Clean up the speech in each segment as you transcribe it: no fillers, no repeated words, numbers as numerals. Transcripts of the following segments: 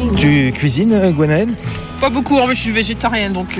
Tu cuisines, Gwenaëlle ? Pas beaucoup, mais je suis végétarienne, donc...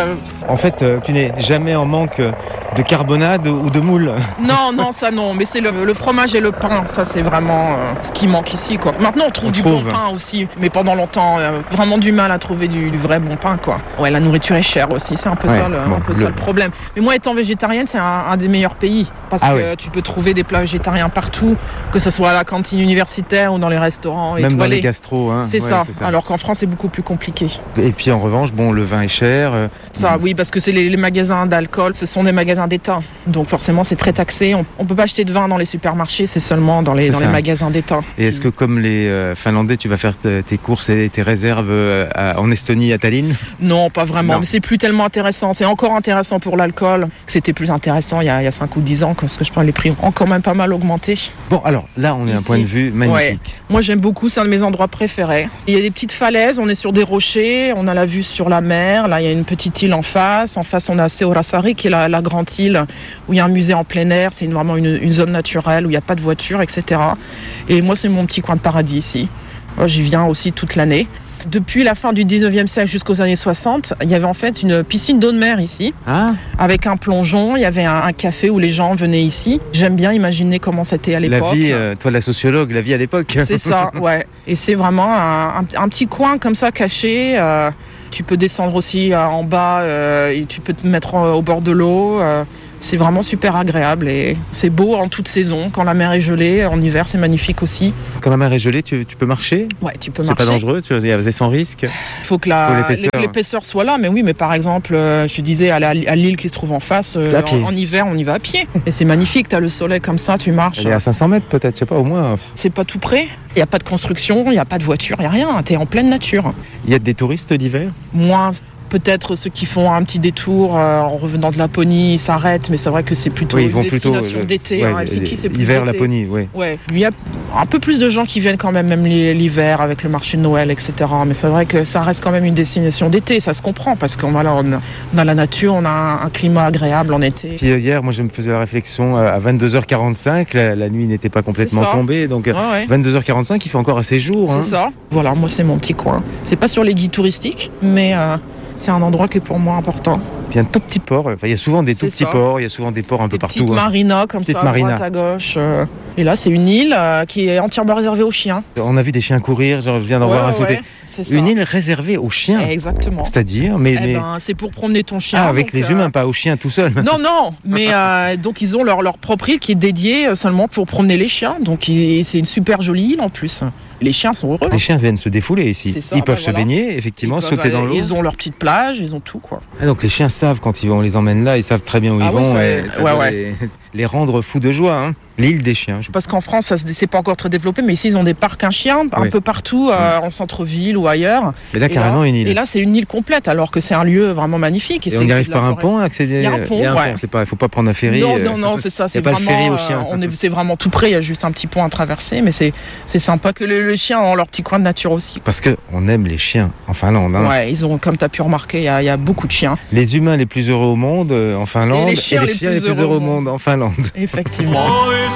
En fait, tu n'es jamais en manque de carbonade ou de moules. Non, ça non, mais c'est le fromage et le pain, ça c'est vraiment ce qui manque ici, quoi. Maintenant, on trouve du bon pain aussi, mais pendant longtemps, vraiment du mal à trouver du vrai bon pain, quoi. Ouais, la nourriture est chère aussi, c'est un peu ça le problème. Mais moi, étant végétarienne, c'est un des meilleurs pays, parce que tu peux trouver des plats végétariens partout, que ce soit à la cantine universitaire ou dans les restaurants. Même dans les gastros, hein. C'est ça, alors qu'en France, c'est beaucoup plus compliqué. Et puis en revanche, le vin est cher. Ça, oui, parce que c'est les magasins d'alcool, ce sont des magasins d'État. Donc forcément, c'est très taxé. On peut pas acheter de vin dans les supermarchés, c'est seulement dans les magasins d'État. Et est-ce que comme les Finlandais, tu vas faire tes courses et tes réserves en Estonie, à Tallinn ? Non, pas vraiment. Non. Mais c'est plus tellement intéressant. C'est encore intéressant pour l'alcool. C'était plus intéressant il y a 5 ou 10 ans, parce que je pense que les prix ont quand même pas mal augmenté. Bon, alors là, on est à un point de vue magnifique. Ouais. Moi, j'aime beaucoup. C'est un de mes endroits préférés. Il y a des petites falaises. On est sur des rochers. On a la vue sur la mer. Là, il y a une petite île en face. En face, on a Seurasari, qui est la grande île où il y a un musée en plein air. C'est vraiment une zone naturelle où il n'y a pas de voiture, etc. Et moi, c'est mon petit coin de paradis ici. J'y viens aussi toute l'année. Depuis la fin du 19e siècle jusqu'aux années 60, il y avait en fait une piscine d'eau de mer ici, avec un plongeon. Il y avait un café où les gens venaient ici. J'aime bien imaginer comment c'était à l'époque. La vie, toi la sociologue, la vie à l'époque. C'est ça, ouais. Et c'est vraiment un petit coin comme ça caché. Tu peux descendre aussi en bas et tu peux te mettre au bord de l'eau. C'est vraiment super agréable et c'est beau en toute saison. Quand la mer est gelée, en hiver, c'est magnifique aussi. Quand la mer est gelée, tu peux marcher ? Ouais, tu peux marcher. C'est pas dangereux, c'est sans risque ? Il faut que l'épaisseur soit là. Mais oui, mais par exemple, je disais à l'île qui se trouve en face, en hiver, on y va à pied. Et c'est magnifique, tu as le soleil comme ça, tu marches. Elle est à 500 mètres peut-être, je sais pas, au moins. C'est pas tout près. Il n'y a pas de construction, il n'y a pas de voiture, il n'y a rien. Tu es en pleine nature. Il y a des touristes l'hiver ? Moins. Peut-être ceux qui font un petit détour en revenant de Laponie, ils s'arrêtent, mais c'est vrai que c'est plutôt une destination d'été. Helsinki, c'est plus hiver, d'été. Laponie, oui. Ouais. Il y a un peu plus de gens qui viennent quand même l'hiver avec le marché de Noël, etc. Mais c'est vrai que ça reste quand même une destination d'été, ça se comprend, parce qu'on a la nature, on a un climat agréable en été. Puis hier, moi je me faisais la réflexion, à 22h45, la nuit n'était pas complètement tombée, donc 22h45, il fait encore assez jour. C'est ça. Voilà, moi c'est mon petit coin. C'est pas sur les guides touristiques, mais... c'est un endroit qui est pour moi important. Puis un tout petit port, il y a souvent des tout petits ports, il y a souvent des ports un peu partout. Des petites marinas comme ça, à droite à gauche. Et là, c'est une île qui est entièrement réservée aux chiens. On a vu des chiens courir, je viens d'en voir un sauter. Une île réservée aux chiens. Exactement. C'est-à-dire, c'est pour promener ton chien. Avec les humains, pas aux chiens tout seuls. Non, mais donc ils ont leur propre île qui est dédiée seulement pour promener les chiens. Donc c'est une super jolie île en plus. Les chiens sont heureux. Les chiens viennent se défouler ici. Ils peuvent se baigner, effectivement, sauter dans l'eau. Ils ont leur petite plage, ils ont tout, quoi. Donc les chiens savent quand on les emmène là, ils savent très bien où ils vont. Ça doit les rendre fous de joie. Hein. L'île des chiens. Parce qu'en France, c'est pas encore très développé, mais ici ils ont des parcs à chiens un peu partout, en centre-ville ou ailleurs. Et là, carrément une île. Et là, c'est une île complète, alors que c'est un lieu vraiment magnifique. Et on y arrive par un pont à accéder. Il y a un pont, il faut pas prendre un ferry. Non, c'est ça. C'est pas le ferry aux chiens. C'est vraiment tout près. Il y a juste un petit pont à traverser, mais c'est sympa que les chiens ont leur petit coin de nature aussi. Parce que on aime les chiens en Finlande. Hein. Ouais, ils ont, comme tu as pu remarquer, il y a beaucoup de chiens. Les humains les plus heureux au monde en Finlande, et les chiens les plus heureux au monde en Finlande. Effectivement.